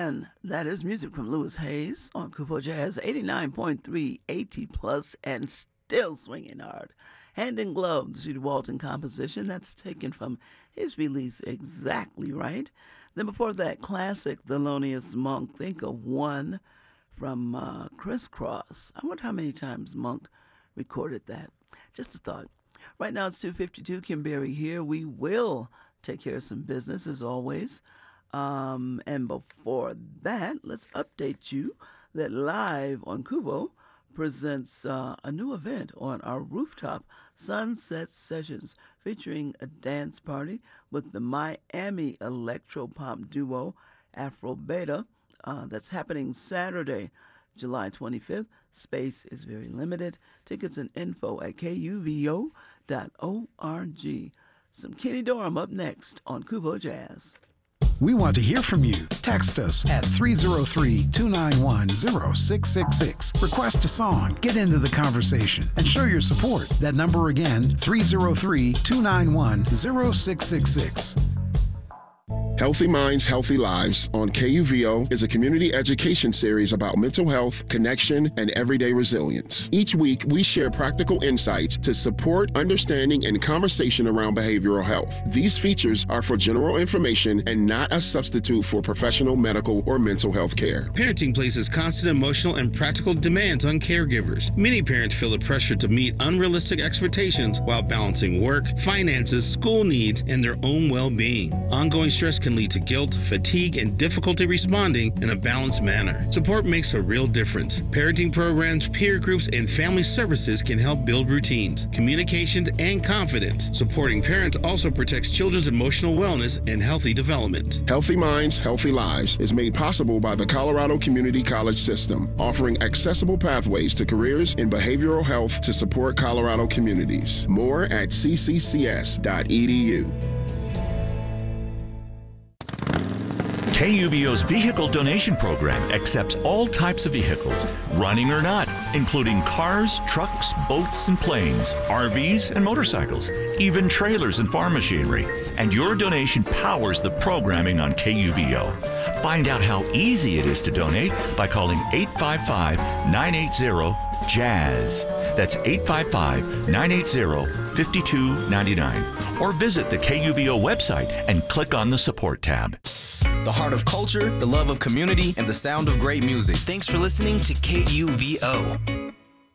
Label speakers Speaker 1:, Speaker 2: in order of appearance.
Speaker 1: And that is music from Louis Hayes on Kupo Jazz 89.3 AT Plus and still swinging hard. Hand in Glove, the Judy Walton composition that's taken from his release Exactly Right. Then before that, classic Thelonious Monk, Think of One from Criss Cross. I wonder how many times Monk recorded that. Just a thought. Right now it's 2:52. Kim Berry here. We will take care of some business as always. And before that, let's update you that Live on Kubo presents a new event on our rooftop, Sunset Sessions, featuring a dance party with the Miami electropop duo Afro Beta. That's happening Saturday, July 25th. Space is very limited. Tickets and info at kuvo.org. Some Kenny Dorham up next on Kubo Jazz.
Speaker 2: We want to hear from you. Text us at 303-291-0666. Request a song, get into the conversation, and show your support. That number again, 303-291-0666.
Speaker 3: Healthy Minds, Healthy Lives on KUVO is a community education series about mental health, connection, and everyday resilience. Each week, we share practical insights to support understanding and conversation around behavioral health. These features are for general information and not a substitute for professional medical or mental health care.
Speaker 4: Parenting places constant emotional and practical demands on caregivers. Many parents feel the pressure to meet unrealistic expectations while balancing work, finances, school needs, and their own well-being. Ongoing stress can lead to guilt, fatigue, and difficulty responding in a balanced manner. Support makes a real difference. Parenting programs, peer groups, and family services can help build routines, communications, and confidence. Supporting parents also protects children's emotional wellness and healthy development.
Speaker 3: Healthy Minds, Healthy Lives is made possible by the Colorado Community College System, offering accessible pathways to careers in behavioral health to support Colorado communities. More at cccs.edu.
Speaker 5: KUVO's vehicle donation program accepts all types of vehicles, running or not, including cars, trucks, boats, and planes, RVs and motorcycles, even trailers and farm machinery. And your donation powers the programming on KUVO. Find out how easy it is to donate by calling 855-980-JAZZ. That's 855-980-5299. Or visit the KUVO website and click on the support tab.
Speaker 6: The heart of culture, the love of community, and the sound of great music.
Speaker 7: Thanks for listening to KUVO.